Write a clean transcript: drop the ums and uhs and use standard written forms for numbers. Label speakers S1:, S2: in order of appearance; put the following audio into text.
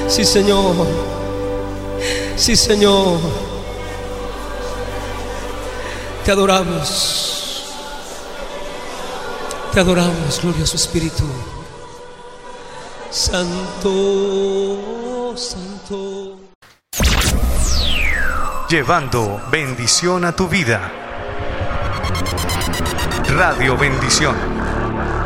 S1: Sí, Señor. Sí, Señor. Te adoramos. Te adoramos, glorioso Espíritu. Santo, santo.
S2: Llevando bendición a tu vida. Radio Bendición.